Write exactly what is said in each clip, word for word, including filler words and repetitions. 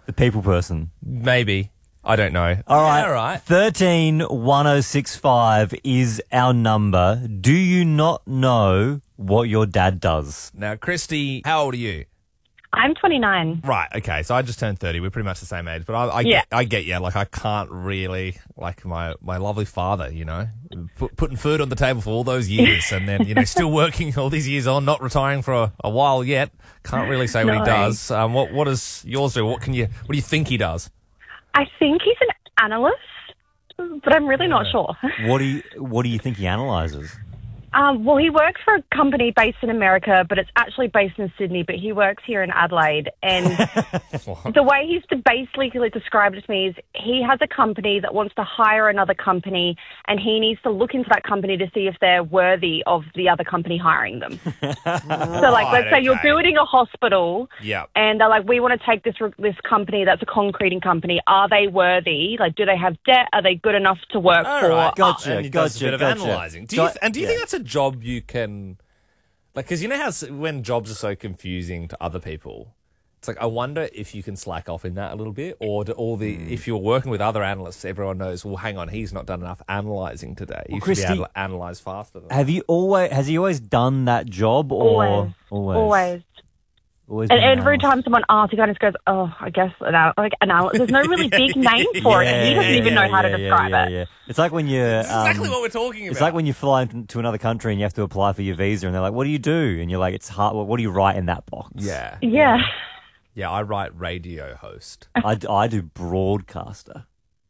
The people person. Maybe. I don't know. All right. Yeah, all right. thirteen one oh six five is our number. Do you not know what your dad does? Now, Christy, how old are you? I'm twenty-nine. Right, okay, so I just turned thirty. We're pretty much the same age. But I, I, Yeah. get, I get, yeah, like I can't really, like my, my lovely father, you know, put, putting food on the table for all those years and then, you know, still working all these years on, not retiring for a, a while yet. Can't really say what No. he does. Um, what, what does yours do? What can you, what do you think he does? I think he's an analyst, but I'm really not sure. What do you What do you think he analyzes? Um, well, he works for a company based in America, but it's actually based in Sydney, but he works here in Adelaide. And the way he's to basically described it to me is he has a company that wants to hire another company, and he needs to look into that company to see if they're worthy of the other company hiring them. So, like, let's say you're okay. building a hospital, Yeah. and they're like, we want to take this this company that's a concreting company. Are they worthy? Like, do they have debt? Are they good enough to work All for? right, Gotcha, and he does gotcha, a bit of gotcha. analysing. Do you So- th- and do you yeah. think that's a job you can, like, because you know how s- when jobs are so confusing to other people, it's like I wonder if you can slack off in that a little bit, or do all the Hmm. if you're working with other analysts, everyone knows. Well, hang on, he's not done enough analysing today. You should Christy- be able to analyse faster. Than that. Have you always Has he always done that job, or Always. always? Always. Always And been every analysed? time someone asks, he kind of goes, oh, I guess, anal- like, anal- there's no really big name for it, and he doesn't Yeah, even know how to yeah, describe yeah, it. yeah. It's like when you. That's um, exactly what we're talking about. It's like when you fly to another country and you have to apply for your visa, and they're like, "What do you do?" And you're like, "It's hard. What do you write in that box?" yeah, Yeah. yeah. I write radio host. I, d- I do broadcaster.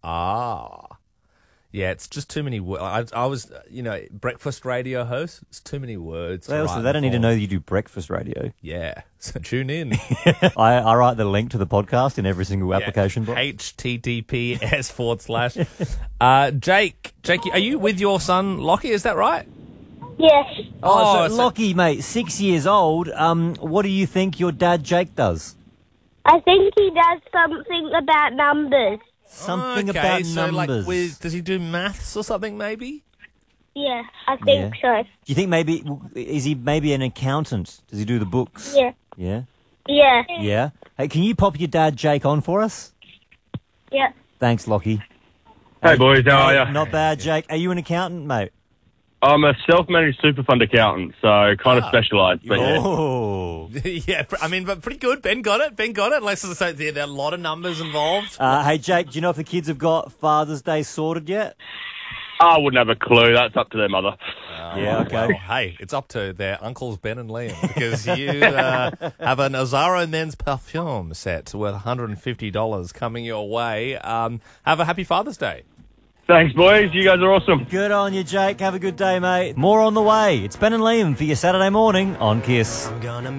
Ah. Yeah, it's just too many words. I, I was, you know, breakfast radio host. It's too many words. to They write also they don't need to before. know that you do breakfast radio. Yeah, so tune in. I, I write the link to the podcast in every single application box. H T T P S forward slash. Uh, Jake, Jake, are you with your son Lockie? Is that right? Yes. Oh, Oh, so so- Lockie, mate, six years old. Um, what do you think your dad Jake does? I think he does something about numbers. Something okay, about so numbers. like, with, does he do maths or something? Maybe. Yeah, I think so. Do you think maybe is he maybe an accountant? Does he do the books? Yeah. Yeah. Yeah. Yeah. Hey, can you pop your dad Jake on for us? Yeah. Thanks, Lockie. Hey boys, how are ya? Not bad, Jake. Are you an accountant, mate? I'm a self-managed super fund accountant, so kind of Ah. specialised. But yeah. Oh. yeah, pr- I mean, but pretty good. Ben got it. Ben got it. Let's just say there there are a lot of numbers involved. Uh, hey, Jake, do you know if the kids have got Father's Day sorted yet? I wouldn't have a clue. That's up to their mother. Yeah, okay. Well, hey, it's up to their uncles Ben and Liam because you uh, have an Ozaro men's perfume set worth one hundred fifty dollars coming your way. Um, have a happy Father's Day. Thanks, boys. You guys are awesome. Good on you, Jake. Have a good day, mate. More on the way. It's Ben and Liam for your Saturday morning on Kiss.